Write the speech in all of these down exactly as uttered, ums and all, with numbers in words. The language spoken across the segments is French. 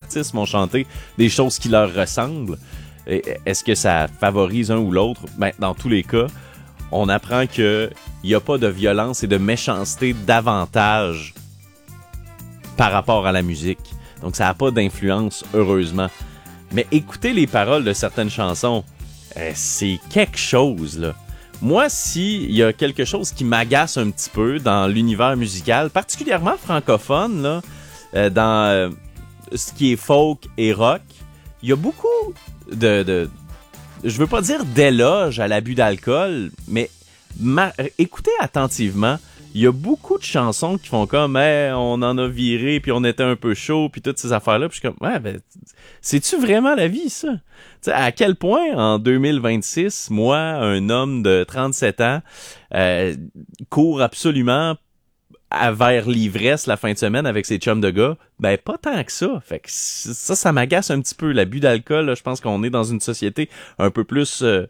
artistes vont chanter des choses qui leur ressemblent. Est-ce que ça favorise un ou l'autre? Ben, dans tous les cas, on apprend qu'il n'y a pas de violence et de méchanceté davantage par rapport à la musique. Donc, ça n'a pas d'influence, heureusement. Mais écouter les paroles de certaines chansons, euh, c'est quelque chose, là. Moi, s'il y a quelque chose qui m'agace un petit peu dans l'univers musical, particulièrement francophone, là, euh, dans euh, ce qui est folk et rock, il y a beaucoup de... de je veux pas dire d'éloges à l'abus d'alcool, mais ma, écoutez attentivement, il y a beaucoup de chansons qui font comme hey, on en a viré, puis on était un peu chaud, puis toutes ces affaires-là. Puis je suis comme, ouais, ben, c'est-tu vraiment la vie, ça? T'sais, à quel point, en deux mille vingt-six, moi, un homme de trente-sept ans, euh, court absolument à vers l'ivresse la fin de semaine avec ses chums de gars? Ben, pas tant que ça. Fait que ça, ça m'agace un petit peu. L'abus d'alcool, là, je pense qu'on est dans une société un peu plus euh,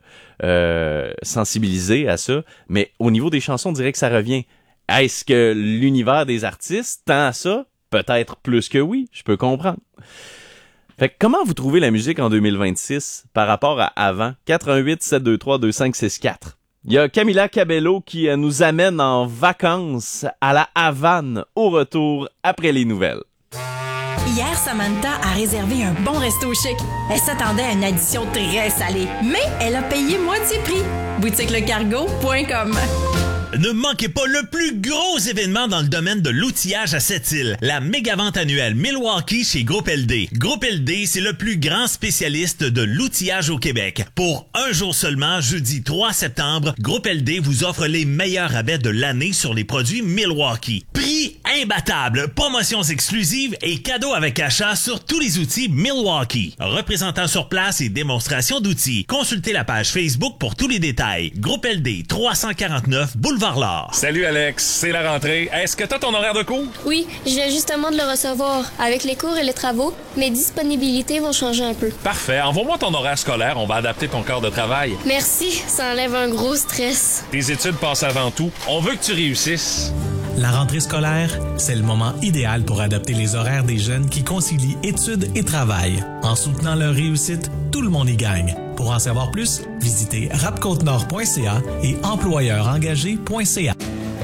euh, sensibilisée à ça. Mais au niveau des chansons, on dirait que ça revient. Est-ce que l'univers des artistes tend à ça? Peut-être plus que oui, je peux comprendre. Fait que comment vous trouvez la musique en deux mille vingt-six par rapport à avant? quatre un huit sept deux trois deux cinq six quatre. Il y a Camila Cabello qui nous amène en vacances à la Havane au retour après les nouvelles. Hier, Samantha a réservé un bon resto chic. Elle s'attendait à une addition très salée, mais elle a payé moitié prix. boutique le cargo point com. Ne manquez pas le plus gros événement dans le domaine de l'outillage à Sept-Îles, la méga vente annuelle Milwaukee chez Groupe L D. Groupe L D, c'est le plus grand spécialiste de l'outillage au Québec. Pour un jour seulement, jeudi trois septembre, Groupe L D vous offre les meilleurs rabais de l'année sur les produits Milwaukee. Prix imbattable, promotions exclusives et cadeaux avec achat sur tous les outils Milwaukee. Représentant sur place et démonstration d'outils. Consultez la page Facebook pour tous les détails. Groupe L D, trois cent quarante-neuf Boulevard L'Art. Salut Alex, c'est la rentrée. Est-ce que t'as ton horaire de cours? Oui, je viens justement de le recevoir. Avec les cours et les travaux, mes disponibilités vont changer un peu. Parfait, envoie-moi ton horaire scolaire, on va adapter ton corps de travail. Merci, ça enlève un gros stress. Tes études passent avant tout. On veut que tu réussisses. La rentrée scolaire, c'est le moment idéal pour adapter les horaires des jeunes qui concilient études et travail. En soutenant leur réussite, tout le monde y gagne. Pour en savoir plus, visitez rapcotenord point c a et employeurengagé point c a.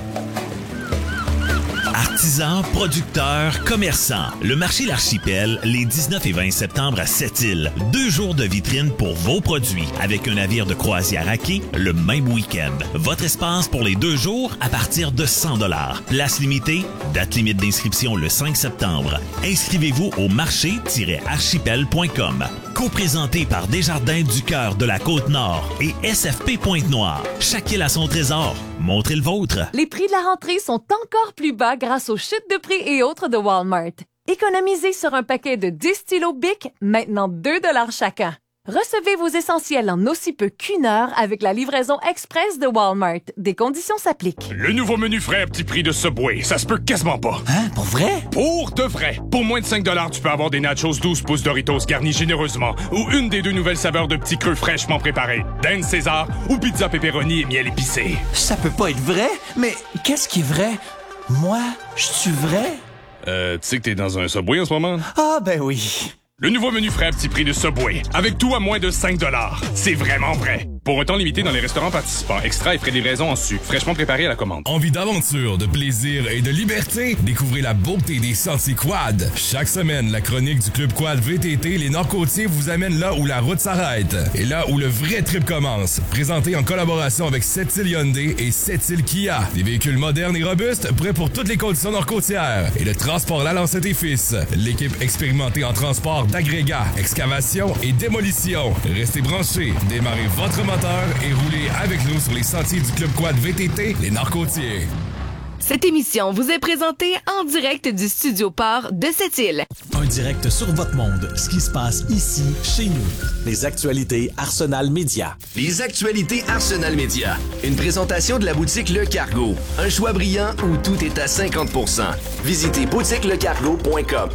Artisans, producteurs, commerçants. Le marché L'Archipel, les dix-neuf et vingt septembre à Sept-Îles. Deux jours de vitrine pour vos produits, avec un navire de croisière à quai le même week-end. Votre espace pour les deux jours à partir de cent dollars. Place limitée, date limite d'inscription le cinq septembre. Inscrivez-vous au marché tiret archipel point com. Co-présenté par Desjardins du Cœur de la Côte-Nord et S F P Pointe-Noire. Chaque île a son trésor. Montrez le vôtre. Les prix de la rentrée sont encore plus bas grâce aux chutes de prix et autres de Walmart. Économisez sur un paquet de dix stylos Bic, maintenant deux dollars chacun. Recevez vos essentiels en aussi peu qu'une heure avec la livraison express de Walmart. Des conditions s'appliquent. Le nouveau menu frais à petit prix de Subway, ça se peut quasiment pas. Hein? Pour vrai? Pour de vrai. Pour moins de cinq dollars, tu peux avoir des nachos douze pouces Doritos garnis généreusement ou une des deux nouvelles saveurs de petits creux fraîchement préparés. Dinde César ou pizza pepperoni et miel épicé. Ça peut pas être vrai? Mais qu'est-ce qui est vrai? Moi, je suis vrai? Euh, tu sais que t'es dans un Subway en ce moment? Ah, ben oui. Le nouveau menu frais à petit prix de Subway, avec tout à moins de cinq dollars. C'est vraiment vrai. Pour un temps limité dans les restaurants participants, extra et frais de livraison en su, fraîchement préparés à la commande. Envie d'aventure, de plaisir et de liberté? Découvrez la beauté des sentiers quad. Chaque semaine, la chronique du Club Quad V T T Les Nord-Côtiers vous amène là où la route s'arrête et là où le vrai trip commence. Présenté en collaboration avec Sept-Îles Hyundai et Sept-Îles Kia. Des véhicules modernes et robustes, prêts pour toutes les conditions nord-côtières. Et le transport Lalancette et Fils. L'équipe expérimentée en transport d'agrégat, excavation et démolition. Restez branchés, démarrez votre moteur et roulez avec nous sur les sentiers du Club Quad V T T Les Nord-Côtiers. Cette émission vous est présentée en direct du Studio Port de Sept-Îles. Un direct sur votre monde, ce qui se passe ici, chez nous. Les actualités Arsenal Média. Les actualités Arsenal Média. Une présentation de la boutique Le Cargo. Un choix brillant où tout est à cinquante pour cent. Visitez boutique le cargo point com.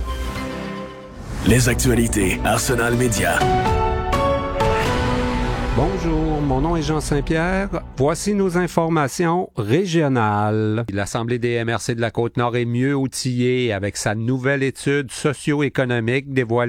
Les actualités Arsenal Média. Bonjour, mon nom est Jean Saint-Pierre. Voici nos informations régionales. L'Assemblée des M R C de la Côte-Nord est mieux outillée avec sa nouvelle étude socio-économique dévoilée